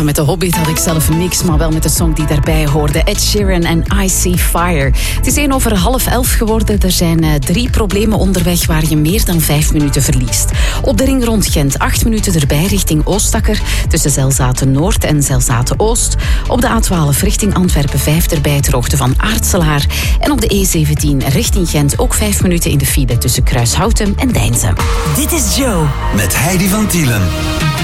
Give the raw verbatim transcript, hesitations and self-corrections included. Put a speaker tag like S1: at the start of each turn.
S1: Ja, met de Hobbit had ik zelf niks, maar wel met de song die daarbij hoorde. Ed Sheeran en I See Fire. Het is één over half elf geworden. Er zijn uh, drie problemen onderweg waar je meer dan vijf minuten verliest. Op de ring rond Gent acht minuten erbij richting Oostakker. Tussen Zelzaten Noord en Zelzaten Oost. Op de A twaalf richting Antwerpen vijf erbij ter hoogte van Aartselaar. En op de E zeventien richting Gent ook vijf minuten in de file tussen Kruishouten en Deinze.
S2: Dit is Joe.
S3: Met Heidi van Tielen.